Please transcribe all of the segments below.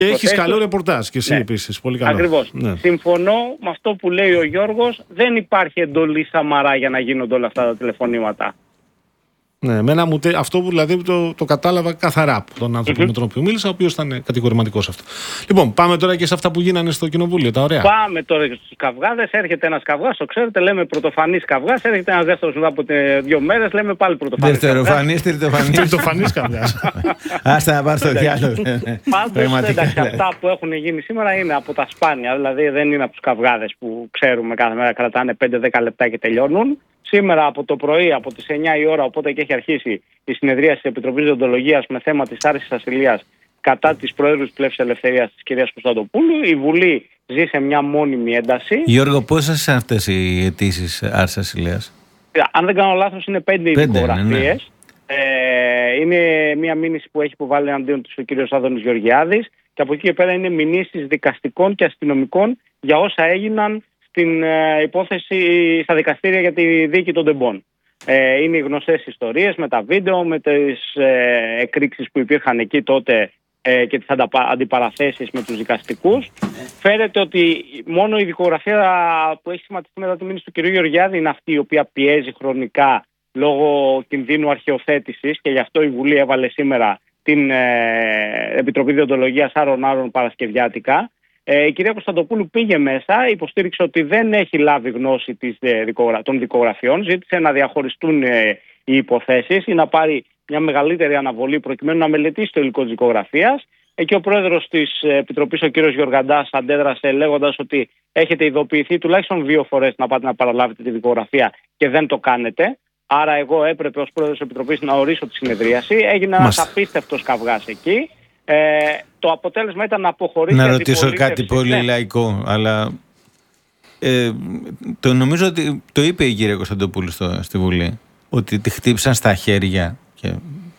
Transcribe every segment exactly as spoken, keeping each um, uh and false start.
Και έχεις καλό ρεπορτάζ και εσύ, ναι, επίσης. Πολύ καλό. Ακριβώς. Ναι. Συμφωνώ με αυτό που λέει ο Γιώργος. Δεν υπάρχει εντολή Σαμαρά για να γίνονται όλα αυτά τα τηλεφωνήματα. Ναι, εμένα μου, αυτό που δηλαδή το, το κατάλαβα καθαρά από τον άνθρωπο mm-hmm. με τον οποίο μίλησα, ο οποίος ήταν κατηγορηματικός αυτό. Λοιπόν, πάμε τώρα και σε αυτά που γίνανε στο κοινοβούλιο, τα ωραία. Πάμε τώρα και στους καυγάδες. Έρχεται ένας καυγάς, το ξέρετε, λέμε πρωτοφανής καυγάς. Έρχεται ένας δεύτερος μετά από δύο μέρες, λέμε πάλι πρωτοφανής. Δευτεροφανής, τριτοφανής. Τριτοφανής καυγάς. Άστα να πάρεις το διάλογο. Πάντως, εντάξει, αυτά που έχουν γίνει σήμερα είναι από τα σπάνια. Δηλαδή δεν είναι από τους καυγάδες που ξέρουμε κάθε μέρα κρατάνε πέντε δέκα λεπτά και τελειώνουν. Σήμερα από το πρωί, από τις εννιά η ώρα, οπότε και έχει αρχίσει η συνεδρία της Επιτροπής Δεοντολογίας με θέμα της άρσης ασυλίας κατά της Προέδρου της Πλεύσης Ελευθερίας της κυρίας Κωνσταντοπούλου. Η Βουλή ζει σε μια μόνιμη ένταση. Γιώργο, πόσες είναι αυτές οι αιτήσεις άρσης ασυλίας? Αν δεν κάνω λάθος, είναι πέντε οι δικογραφίες. Ναι, ναι. ε, είναι μια μήνυση που έχει υποβάλει εναντίον του ο κύριος Άδωνης Γεωργιάδης και από εκεί και πέρα είναι μηνύσεις δικαστικών και αστυνομικών για όσα έγιναν στην ε, υπόθεση στα δικαστήρια για τη δίκη των τεμπών. Ε, είναι οι γνωστές ιστορίες με τα βίντεο, με τις ε, εκρήξεις που υπήρχαν εκεί τότε ε, και τις ανταπα, αντιπαραθέσεις με τους δικαστικούς. Φαίνεται ότι μόνο η δικογραφία που έχει σχηματιστεί μετά τη μήνυση του κ. Γεωργιάδη είναι αυτή η οποία πιέζει χρονικά λόγω κινδύνου αρχαιοθέτησης και γι' αυτό η Βουλή έβαλε σήμερα την ε, Επιτροπή Δεοντολογίας άρων-άρων παρασκευιάτικα. Ε, η κυρία Κωνσταντοπούλου πήγε μέσα, υποστήριξε ότι δεν έχει λάβει γνώση της, ε, δικογρα... των δικογραφιών, ζήτησε να διαχωριστούν ε, οι υποθέσεις ή να πάρει μια μεγαλύτερη αναβολή προκειμένου να μελετήσει το υλικό της δικογραφίας. Εκεί ο πρόεδρος της Επιτροπής, ο κύριος Γιοργαντάς, αντέδρασε λέγοντας ότι έχετε ειδοποιηθεί τουλάχιστον δύο φορές να πάτε να παραλάβετε τη δικογραφία και δεν το κάνετε. Άρα εγώ έπρεπε ως πρόεδρος της Επιτροπής να ορίσω τη συνεδρίαση. Έγινε ένας απίστευτος καυγάς εκεί. Ε, το αποτέλεσμα ήταν να αποχωρήσει. Να ρωτήσω κάτι πολύ ναι. λαϊκό, αλλά ε, το νομίζω ότι το είπε η κυρία Κωνσταντοπούλου στο, στη Βουλή, ότι τη χτύπησαν στα χέρια. Και,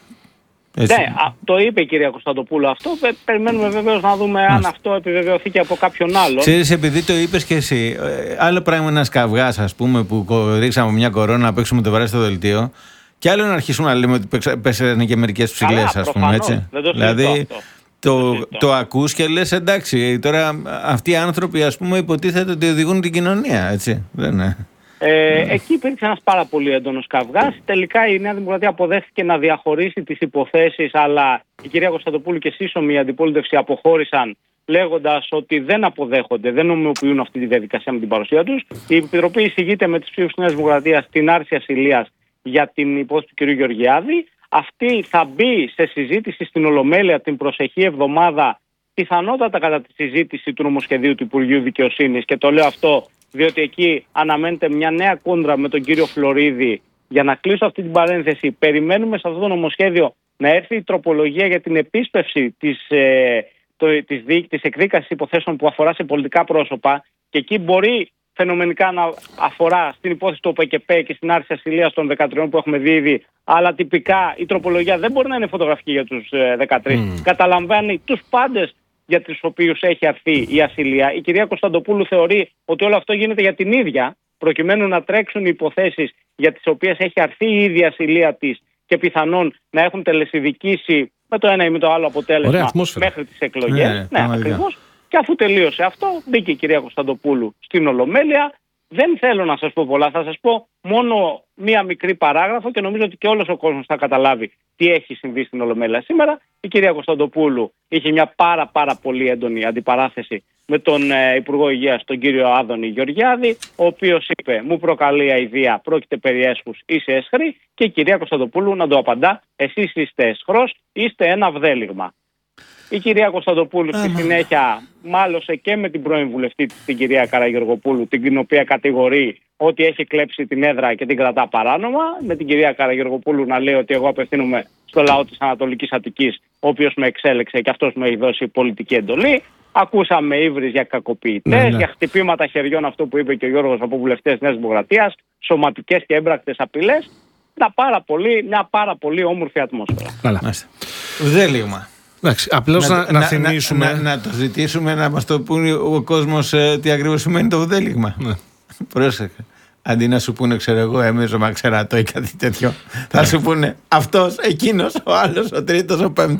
έτσι. Ναι, α, το είπε η κυρία Κωνσταντοπούλου αυτό. Περιμένουμε βεβαίως να δούμε αν αυτό επιβεβαιωθεί και από κάποιον άλλον. Ξέρεις, επειδή το είπες και εσύ, άλλο πράγμα ένας καυγάς, ας πούμε, που ρίξαμε μια κορώνα να παίξουμε το βράδυ στο δελτίο. Και άλλο να αρχίσουμε να λέμε ότι πέσανε και μερικές ψηλές, ας πούμε, έτσι. Δεν το δηλαδή, αυτό. το, το, το ακούς και λες εντάξει, τώρα αυτοί οι άνθρωποι, ας πούμε, υποτίθεται ότι οδηγούν την κοινωνία, έτσι. Δεν είναι. Ε, εκεί υπήρξε ένας πάρα πολύ έντονος καυγάς. Τελικά η Νέα Δημοκρατία αποδέχθηκε να διαχωρίσει τις υποθέσεις, αλλά η κυρία Κωνσταντοπούλου και σύσσωμη η αντιπολίτευση αποχώρησαν λέγοντας ότι δεν αποδέχονται, δεν νομιμοποιούν αυτή τη διαδικασία με την παρουσία τους. Η Επιτροπή εισηγείται με τις ψήφους της Νέας Δημοκρατίας στην άρση ασυλίας για την υπόθεση του κ. Γεωργιάδη. Αυτή θα μπει σε συζήτηση στην Ολομέλεια την προσεχή εβδομάδα, πιθανότατα κατά τη συζήτηση του νομοσχεδίου του Υπουργείου Δικαιοσύνης. Και το λέω αυτό διότι εκεί αναμένεται μια νέα κόντρα με τον κύριο Φλωρίδη. Για να κλείσω αυτή την παρένθεση, περιμένουμε σε αυτό το νομοσχέδιο να έρθει η τροπολογία για την επίσπευση της, ε, το, της, της εκδίκασης υποθέσεων που αφορά σε πολιτικά πρόσωπα. Και εκεί μπορεί φαινομενικά να αφορά στην υπόθεση του ΟΠΕΚΕΠΕ και στην άρση ασυλίας των δεκατρία που έχουμε δει ήδη, αλλά τυπικά η τροπολογία δεν μπορεί να είναι φωτογραφική για τους δεκατρείς. Mm. Καταλαμβάνει τους πάντες για τους οποίους έχει αρθεί η ασυλία. Η κυρία Κωνσταντοπούλου θεωρεί ότι όλο αυτό γίνεται για την ίδια, προκειμένου να τρέξουν οι υποθέσεις για τις οποίες έχει αρθεί η ίδια ασυλία της και πιθανόν να έχουν τελεσιδικήσει με το ένα ή με το άλλο αποτέλεσμα μέχρι τις εκλογές. Ναι, ναι, ναι ακριβώς. Και αφού τελείωσε αυτό, μπήκε η κυρία Κωνσταντοπούλου στην Ολομέλεια. Δεν θέλω να σας πω πολλά, θα σας πω μόνο μία μικρή παράγραφο και νομίζω ότι και όλος ο κόσμος θα καταλάβει τι έχει συμβεί στην Ολομέλεια σήμερα. Η κυρία Κωνσταντοπούλου είχε μια πάρα πάρα πολύ έντονη αντιπαράθεση με τον ε, Υπουργό Υγείας, τον κύριο Άδωνη Γεωργιάδη, ο οποίος είπε «Μου προκαλεί αηδία, πρόκειται περί έσχους, είσαι έσχρη», και η κυρία Κωνσταντοπούλου να το απαντά «Εσείς είστε έσχρος, είστε ένα βδέλιγμα». Η κυρία Κωνσταντοπούλου στη συνέχεια μάλωσε και με την πρώην βουλευτή της, την κυρία Καραγεωργοπούλου, την οποία κατηγορεί ότι έχει κλέψει την έδρα και την κρατά παράνομα. Με την κυρία Καραγεωργοπούλου να λέει ότι εγώ απευθύνομαι στο λαό της Ανατολικής Αττικής, ο οποίος με εξέλεξε και αυτός μου έχει δώσει πολιτική εντολή. Ακούσαμε ύβρις για κακοποιητές, ναι, ναι. για χτυπήματα χεριών, αυτό που είπε και ο Γιώργος, από βουλευτές Νέας Δημοκρατίας, σωματικές και έμπρακτες απειλές. Μια πάρα πολύ, μια πάρα πολύ όμορφη ατμόσφαιρα. Καλά. Βδέλιγμα. Εντάξει, απλώς να, να, να θυμίσουμε. Να, να, να το ζητήσουμε να μας το πούνε ο κόσμος ε, τι ακριβώς σημαίνει το βδέλιγμα. Ναι. Πρόσεχε. Αντί να σου πούνε, ξέρω εγώ, έμεζο μαξερατό ή κάτι τέτοιο, θα σου πούνε αυτός, εκείνος, ο άλλος, ο τρίτος, ο πέμπτος.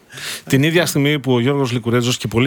Την ίδια στιγμή που ο Γιώργος Λικουρέτζος και πολλοί